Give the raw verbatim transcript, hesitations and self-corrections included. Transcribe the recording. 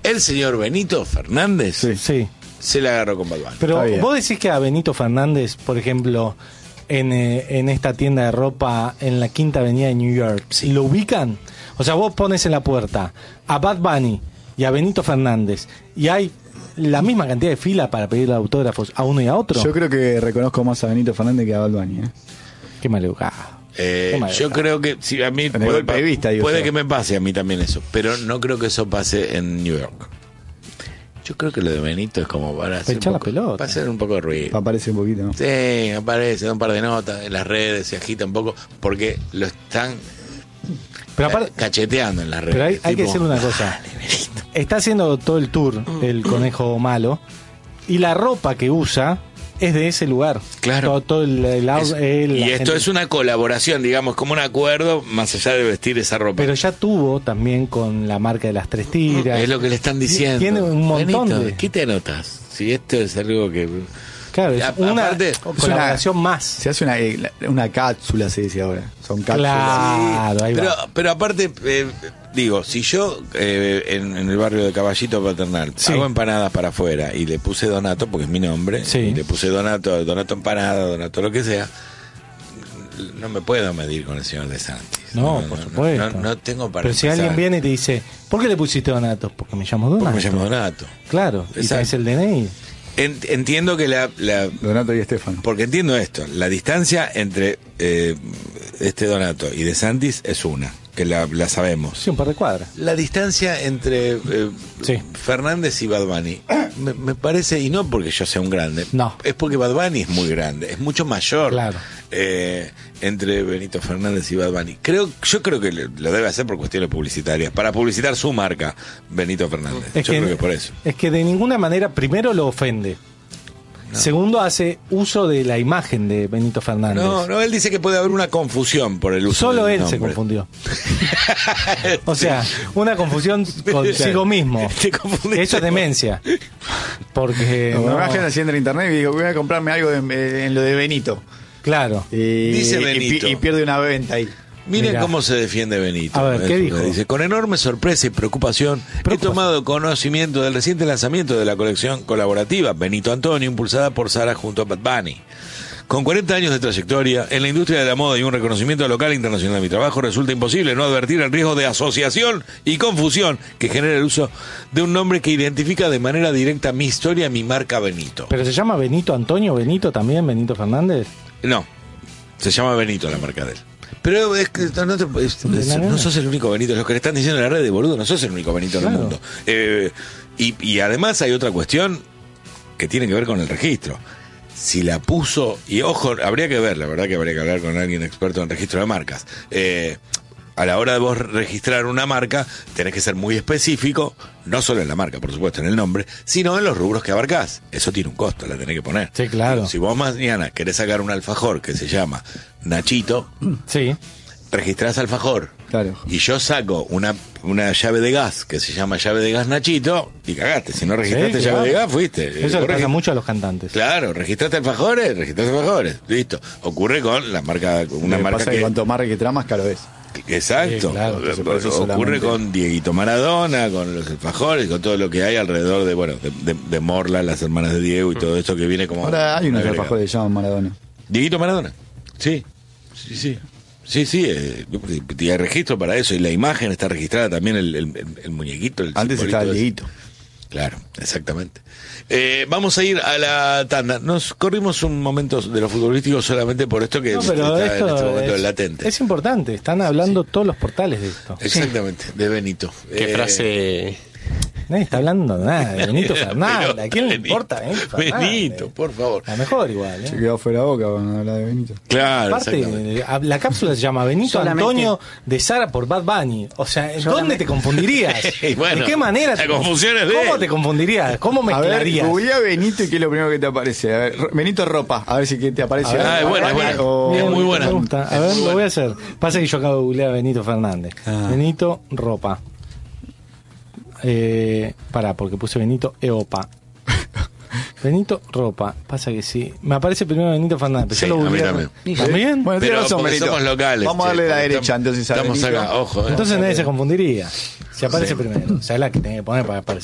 El señor Benito Fernández Sí. Sí. se la agarró con Bad Bunny. Pero Está bien. vos decís que a Benito Fernández, por ejemplo, en, eh, en esta tienda de ropa en la Quinta Avenida de New York, Sí. ¿lo ubican? O sea, vos pones en la puerta a Bad Bunny y a Benito Fernández y hay la misma cantidad de fila para pedirle autógrafos a uno y a otro. Yo creo que reconozco más a Benito Fernández que a Bad Bunny, ¿eh? Qué maleducado. Eh, Qué mal yo está. creo que sí, a mí el puede, golpe de vista, digo puede yo. que me pase a mí también eso, pero no creo que eso pase en New York. Yo creo que lo de Benito es como para hacer, echar un la poco, pelota. para hacer un poco de ruido. Aparece un poquito, ¿no? Sí, aparece, da un par de notas en las redes, se agita un poco, porque lo están Pero aparte, cacheteando en las redes. pero hay, hay que Tipo, decir una cosa. Está haciendo todo el tour el conejo malo y la ropa que usa es de ese lugar. Claro. Todo, todo el, el- es- el- y la esto gente- es una colaboración, digamos, como un acuerdo, más allá de vestir esa ropa. Pero ya tuvo también con la marca de las tres tiras. Es lo que le están diciendo. Tiene un montón Benito, de... ¿qué te anotas? Si esto es algo que... Claro, es A- una aparte, colaboración más. Se hace una, eh, una cápsula, se dice ahora. Son cápsulas. Claro, ahí pero, va. pero aparte, eh, digo, si yo eh, en, en el barrio de Caballito Paternal Sí. hago empanadas para afuera y le puse Donato, porque es mi nombre, Sí. y le puse Donato, Donato empanada, Donato lo que sea, no me puedo medir con el señor De Santis. No, por supuesto. No, no tengo para Pero si empezar. alguien viene y te dice, ¿por qué le pusiste Donato? Porque me llamo Donato. Porque me llamo Donato. Claro, y Exacto. traes el D N I. En- entiendo que la, la Donato y Estefano. porque entiendo esto, la distancia entre eh, este Donato y De Santis es una, que la, la sabemos. Sí, un par de cuadras. La distancia entre eh, Sí. Fernández y Bad Bunny me, me parece, y no porque yo sea un grande, No. es porque Bad Bunny es muy grande, es mucho mayor Claro. eh, entre Benito Fernández y Bad Bunny. Creo, yo creo que le- lo debe hacer por cuestiones publicitarias, para publicitar su marca, Benito Fernández. Es yo que, creo que por eso. es que de ninguna manera, primero lo ofende. Segundo, hace uso de la imagen de Benito Fernández. No, no, él dice que puede haber una confusión por el uso Solo del él se nombre. confundió. O sea, una confusión consigo mismo. Te confundiste. Eso es demencia. Porque. No, no- Me imagino así en el internet y digo, voy a comprarme algo en, en lo de Benito. Claro. Y, Dice y Benito. pi- Y, pierde una venta ahí. Miren Mirá. cómo se defiende Benito. A ver, ¿qué Eso, dijo? Dice, con enorme sorpresa y preocupación, he Preocupación. tomado conocimiento del reciente lanzamiento de la colección colaborativa Benito Antonio, impulsada por Sara junto a Bad Bunny. Con cuarenta años de trayectoria en la industria de la moda y un reconocimiento local e internacional de mi trabajo, resulta imposible no advertir el riesgo de asociación y confusión que genera el uso de un nombre que identifica de manera directa mi historia, mi marca Benito. ¿Pero se llama Benito Antonio? ¿Benito también? ¿Benito Fernández? No, se llama Benito la marca de él. Pero es que no, te- es- es- no sos el único Benito, los que le están diciendo en la red de boludo, no sos el único Benito en el Claro. mundo. Eh, y, y además hay otra cuestión que tiene que ver con el registro. Si la puso, y ojo, habría que ver, la verdad que habría que hablar con alguien experto en registro de marcas. Eh, a la hora de vos registrar una marca, tenés que ser muy específico, no solo en la marca, por supuesto, en el nombre, sino en los rubros que abarcás. Eso tiene un costo, la tenés que poner. Sí, claro. Si vos mañana querés sacar un alfajor que se llama Nachito, Sí. registrás alfajor. Claro. Y yo saco una, una llave de gas que se llama llave de gas Nachito y cagaste. Si no registraste Sí, llave claro. de gas, fuiste. Eso Eh, le vos pasa regist- mucho a los cantantes. Claro, registraste alfajores, registraste alfajores. Listo. Ocurre con la marca, una Lo que marca pasa que. que cuanto más registrás, más caro es. Exacto. Sí, claro, entonces por eso Ocurre solamente- con Dieguito Maradona, con los alfajores, con todo lo que hay alrededor de, bueno, de, de- de Morla, las hermanas de Diego y todo esto que viene como. Ahora hay unos agregado. alfajores que se llaman Maradona. Dieguito Maradona. Sí, sí, sí. Sí, sí, eh, y hay registro para eso. Y la imagen está registrada también, el, el, el- el muñequito. El Antes simbolito estaba el ese. Dieguito. Claro, exactamente. Eh, vamos a ir a la tanda. Nos corrimos un momento de lo futbolístico solamente por esto que No, pero está esto en este momento es, latente. es importante. Están hablando todos los portales de esto. Exactamente, de Benito. Qué Eh, frase. Nadie está hablando nada de Benito pero- Fernández. pero- ¿A quién le Benito, importa Benito Fernández? Benito, por favor. A lo mejor igual, Se ¿eh? quedó fuera boca cuando habla de Benito. Claro, exactamente. Aparte, la cápsula se llama Benito Solamente- Antonio de Sara por Bad Bunny. O sea, ¿dónde Solamente- te confundirías? Y bueno, ¿De qué manera? la te- confusión es de ¿Cómo él. te confundirías? ¿Cómo A ver, mezclarías? googlea Benito y qué es lo primero que te aparece. A ver, ro- Benito ropa, a ver si que te aparece. A ver, Ah, es buena, es buena. O- Es muy buena. Me gusta. A ver, lo voy a hacer. Pasa que yo acabo de googlear a Benito Fernández. Ah. Benito Ropa. Eh, pará, porque puse Benito Eopa. Benito Ropa. Pasa que sí. Me aparece primero Benito Fernández. Sí, yo lo a mí googleé. también. ¿También? Bueno, Pero tenés razón, porque Benito. somos locales. Vamos a che, darle la porque derecha estamos- entonces a Estamos Benito. acá, ojo. eh. Entonces nadie se confundiría. Si aparece primero. O sea, es la que tenés que poner para aparecer.